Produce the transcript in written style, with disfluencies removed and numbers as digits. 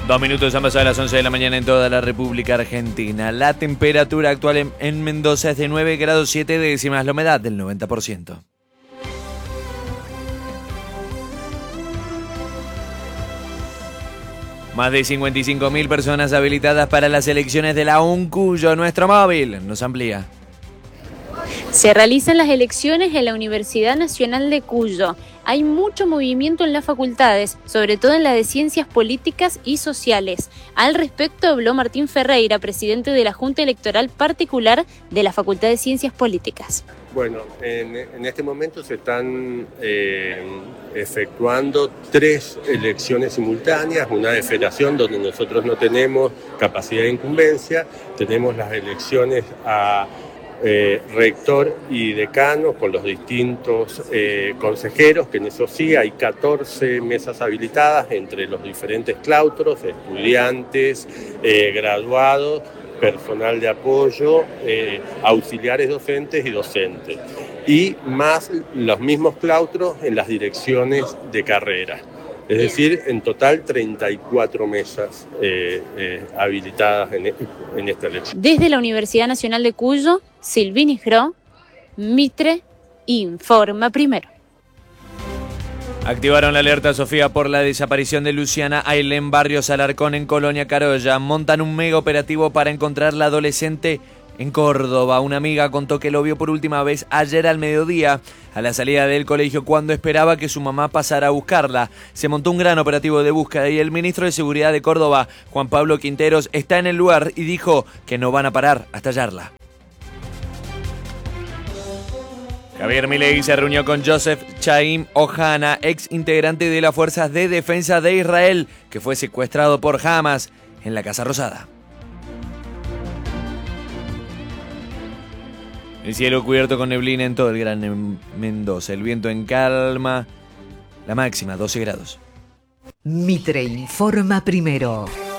2 minutos han pasado a las 11 de la mañana en toda la República Argentina. La temperatura actual en Mendoza es de 9 grados 7 décimas, la humedad del 90%. Más de 55.000 personas habilitadas para las elecciones de la UNCuyo. Nuestro móvil nos amplía. Se realizan las elecciones en la Universidad Nacional de Cuyo. Hay mucho movimiento en las facultades, sobre todo en la de Ciencias Políticas y Sociales. Al respecto habló Martín Ferreira, presidente de la Junta Electoral Particular de la Facultad de Ciencias Políticas. Bueno, en este momento se están efectuando 3 elecciones simultáneas, una de federación donde nosotros no tenemos capacidad de incumbencia, tenemos las elecciones a rector y decano con los distintos consejeros, que en eso sí hay 14 mesas habilitadas entre los diferentes claustros, estudiantes, graduados, personal de apoyo, auxiliares docentes y docentes, y más los mismos claustros en las direcciones de carrera. Es decir, en total 34 mesas habilitadas en esta elección. Desde la Universidad Nacional de Cuyo, Silvini Gro, Mitre, informa primero. Activaron la alerta Sofía por la desaparición de Luciana Ailén Barrios Alarcón en Colonia Carolla. Montan un mega operativo para encontrar la adolescente en Córdoba. Una amiga contó que lo vio por última vez ayer al mediodía, a la salida del colegio, cuando esperaba que su mamá pasara a buscarla. Se montó un gran operativo de búsqueda y el ministro de Seguridad de Córdoba, Juan Pablo Quinteros, está en el lugar y dijo que no van a parar hasta hallarla. Javier Milei se reunió con Joseph Chaim Ohana, ex integrante de las Fuerzas de Defensa de Israel, que fue secuestrado por Hamas en la Casa Rosada. El cielo cubierto con neblina en todo el Gran Mendoza. El viento en calma. La máxima 12 grados. Mitre informa primero.